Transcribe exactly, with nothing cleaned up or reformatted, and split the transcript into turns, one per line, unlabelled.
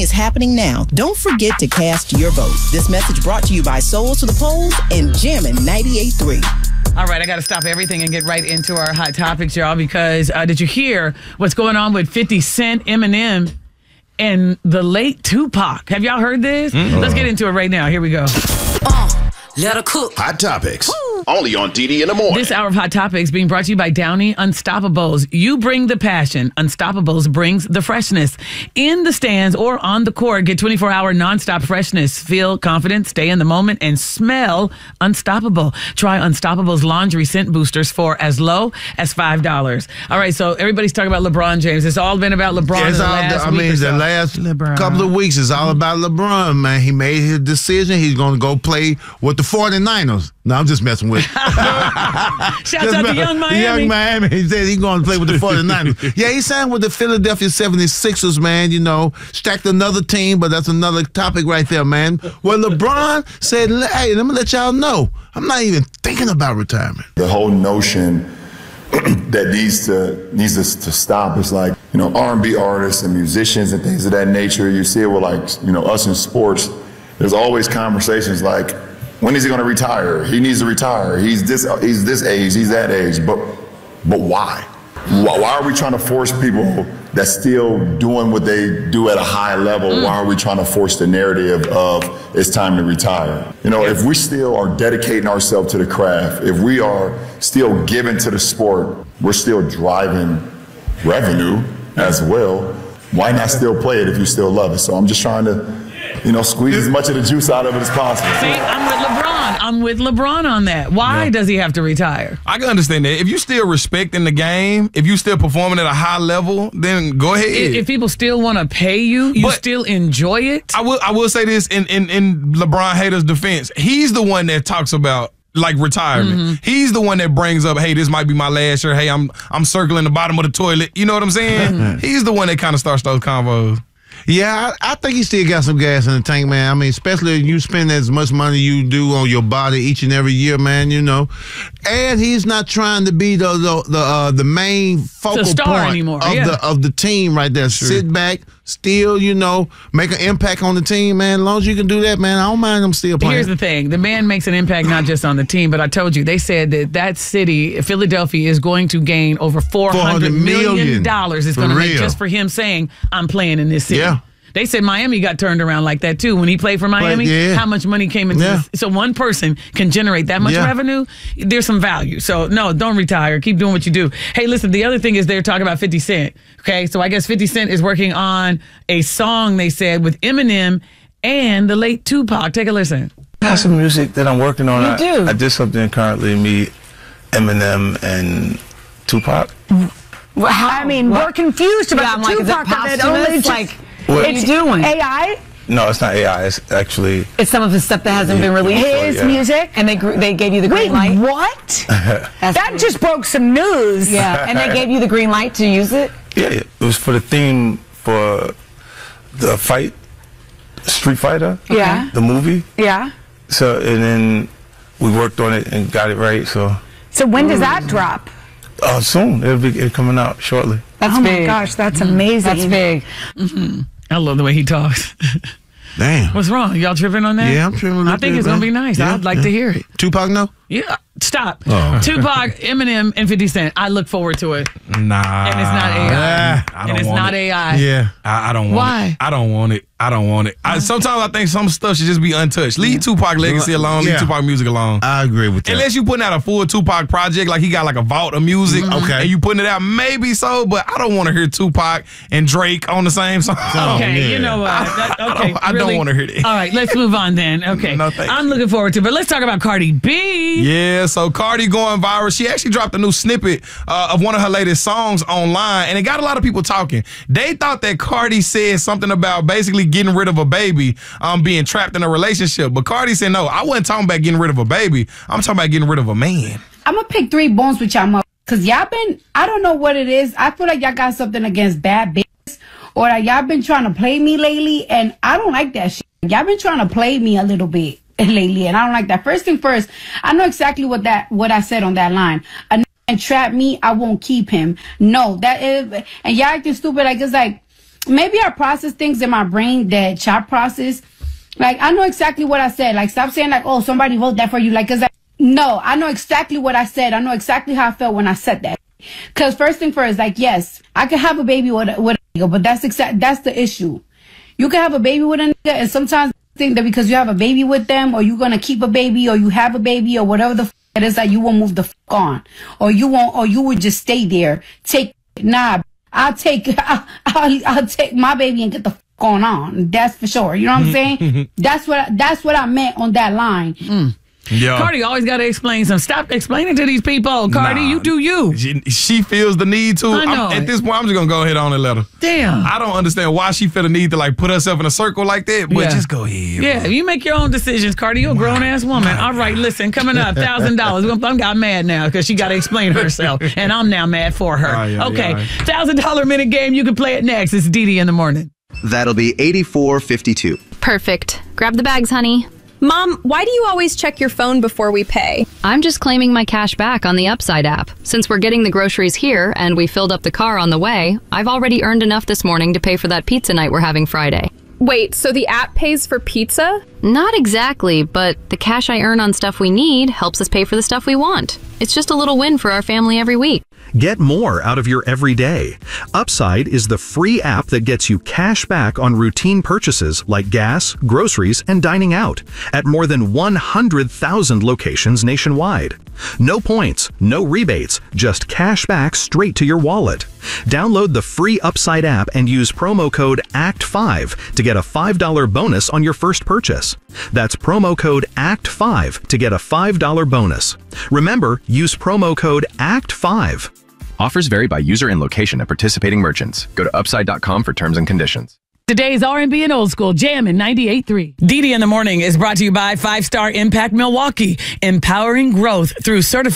is happening now. Don't forget to cast your vote. This message brought to you by Souls to the Polls and Jammin' ninety-eight point three.
All right, I got to stop everything and get right into our hot topics, y'all, because uh, did you hear what's going on with fifty Cent, Eminem, and the late Tupac? Have y'all heard this? Mm-hmm. Let's get into it right now. Here we go.
Uh, let her cook.
Hot topics.
Woo.
Only on D D in the morning.
This hour of Hot Topics being brought to you by Downy Unstoppables. You bring the passion. Unstoppables brings the freshness. In the stands or on the court, get twenty-four hour nonstop freshness. Feel confident, stay in the moment, and smell unstoppable. Try Unstoppables laundry scent boosters for as low as five dollars. All right, so everybody's talking about LeBron James. It's all been about LeBron.
It's
the
all,
last
I
week
mean,
or so.
the last
LeBron.
couple of weeks is all about LeBron, man. He made his decision. He's going to go play with the forty-niners. No, I'm just messing with you.
Shouts out to Young Miami.
Young Miami. He said he's going to play with the forty-niners. Yeah, he signed with the Philadelphia seventy-sixers, man. You know, stacked another team, but that's another topic right there, man. Well, LeBron said, hey, let me let y'all know, I'm not even thinking about retirement.
The whole notion that needs to needs to, to stop is like, you know, R and B artists and musicians and things of that nature. You see it with, like, you know, us in sports. There's always conversations like, when is he going to retire? He needs to retire. He's this he's this age, he's that age. But but why? Why, why are we trying to force people that's still doing what they do at a high level? Mm. Why are we trying to force the narrative of it's time to retire? You know, if we still are dedicating ourselves to the craft, if we are still giving to the sport, we're still driving revenue as well. Why not still play it if you still love it? So I'm just trying to, you know, squeeze as much of the juice out of it as possible.
See, I'm with LeBron. I'm with LeBron on that. Why yeah. does he have to retire?
I can understand that. If you still respecting the game, if you still performing at a high level, then go ahead.
If, if people still want to pay you, you but still enjoy it?
I will I will say this in, in, in LeBron haters' defense. He's the one that talks about, like, retirement. Mm-hmm. He's the one that brings up, hey, this might be my last year. Hey, I'm I'm circling the bottom of the toilet. You know what I'm saying? Mm-hmm. He's the one that kind of starts those convos.
Yeah, I, I think he still got some gas in the tank, man. I mean, especially if you spend as much money you do on your body each and every year, man, you know. And he's not trying to be the the the, uh, the main focal
star
point
anymore,
of
yeah.
the of the team right there. Sure. Sit back, still, you know, make an impact on the team, man. As long as you can do that, man, I don't mind him still playing.
Here's the thing. The man makes an impact not just on the team, but I told you, they said that that city, Philadelphia, is going to gain over four hundred million dollars. It's going to make just for him saying, I'm playing in this city.
Yeah.
They said Miami got turned around like that, too. When he played for Miami,
but, yeah.
how much money came into
yeah.
this? So one person can generate that much
yeah.
revenue. There's some value. So, no, don't retire. Keep doing what you do. Hey, listen, the other thing is they're talking about fifty Cent. Okay, so I guess fifty Cent is working on a song, they said, with Eminem and the late Tupac. Take a listen.
I have some music that I'm working on.
You
I,
do?
I did something currently, me, Eminem, and Tupac.
Well, I mean, what? We're confused about
yeah,
the
like,
Tupac of it. Only just,
like,
what
what are you doing?
A I?
No, it's not A I. It's actually...
It's some of his stuff that hasn't
yeah,
been released.
His
yeah.
music?
And they they gave you the green
Wait,
light?
what? That cool. Just broke some news.
Yeah, and they gave you the green light to use it?
Yeah, it was for the theme for the fight, Street Fighter.
Yeah.
The movie.
Yeah.
So, and then we worked on it and got it right, so...
So when does that drop?
Uh, soon. It'll be it'll coming out shortly.
That's oh big. My gosh, that's amazing.
That's big.
Mm-hmm. I love the way he talks.
Damn.
What's wrong? Y'all tripping on that?
Yeah, I'm tripping on that.
I think it's going to be nice.
Yeah,
I'd like
yeah.
to hear it.
Tupac, no?
Yeah. Stop.
Oh.
Tupac, Eminem, and fifty Cent. I look forward to it.
Nah.
And it's not A I.
Uh, I don't
and it's
want
not
it.
A I.
Yeah.
I, I don't want
Why?
it. I don't want it. I don't want it. I, sometimes I think some stuff should just be untouched. Leave Tupac legacy alone.
Yeah.
Leave Tupac music alone.
I agree with that.
Unless you putting out a full Tupac project, like he got like a vault of music,
Mm-hmm. Okay.
and you putting it out, maybe so. But I don't want to hear Tupac and Drake on the same song.
Okay,
yeah.
you know what? That, okay,
I don't, I
really?
don't want to hear that.
All right, let's move on then. Okay,
No, thank
I'm
you.
looking forward to it. But let's talk about Cardi B.
Yeah, so Cardi going viral. She actually dropped a new snippet uh, of one of her latest songs online, and it got a lot of people talking. They thought that Cardi said something about basically getting rid of a baby, um, being trapped in a relationship. But Cardi said, no, I wasn't talking about getting rid of a baby. I'm talking about getting rid of a man.
I'm going to pick three bones with y'all, mother. Because y'all been, I don't know what it is. I feel like y'all got something against bad bitches. Or that y'all been trying to play me lately. And I don't like that shit. Y'all been trying to play me a little bit lately. And I don't like that. First thing first, I know exactly what that what I said on that line. A n- and trap me, I won't keep him. No, that is, and y'all acting stupid. Like, it's like, maybe I process things in my brain that Chop process. Like, I know exactly what I said. Like, stop saying like, oh, somebody wrote that for you. Like, cause like, no, I know exactly what I said. I know exactly how I felt when I said that. Cause first thing first, like, yes, I could have a baby with a, with a nigga, but that's exact, that's the issue. You can have a baby with a nigga, and sometimes think that because you have a baby with them, or you're gonna keep a baby, or you have a baby, or whatever the f it is, that you won't move the f on, or you won't, or you would just stay there. Take nah, I'll take, I'll, I'll, I'll take my baby and get the f on on. That's for sure. You know what I'm saying? That's what that's what I meant on that line.
Mm.
Yeah.
Cardi always got to explain some. Stop explaining to these people. Cardi,
Nah.
you do you.
She, she feels the need to.
I know
I'm,
it.
at this point, I'm just gonna go ahead on and let her.
Damn.
I don't understand why she feel the need to like put herself in a circle like that. But
Yeah.
just go ahead.
Yeah,
bro.
you make your own decisions, Cardi. You're a grown ass woman. All right, listen, coming up, thousand dollars. I'm got mad now because she got to explain herself, and I'm now mad for her.
Oh, yeah,
okay,
yeah.
thousand dollar minute game. You can play it next. It's Dee Dee in the morning.
That'll be eighty-four fifty-two.
Perfect. Grab the bags, honey.
Mom, why do you always check your phone before we pay?
I'm just claiming my cash back on the Upside app. Since we're getting the groceries here and we filled up the car on the way, I've already earned enough this morning to pay for that pizza night we're having Friday.
Wait, so the app pays for pizza?
Not exactly, but the cash I earn on stuff we need helps us pay for the stuff we want. It's just a little win for our family every week.
Get more out of your everyday. Upside is the free app that gets you cash back on routine purchases like gas, groceries, and dining out at more than one hundred thousand locations nationwide. No points, no rebates, just cash back straight to your wallet. Download the free Upside app and use promo code A C T five to get a five dollar bonus on your first purchase. That's promo code A C T five to get a five dollar bonus. Remember, use promo code A C T five.
Offers vary by user and location at participating merchants. Go to upside dot com for terms and conditions.
Today's R and B and Old School Jam in ninety-eight point three. Dee Dee in the morning is brought to you by Five Star Impact Milwaukee, empowering growth through certified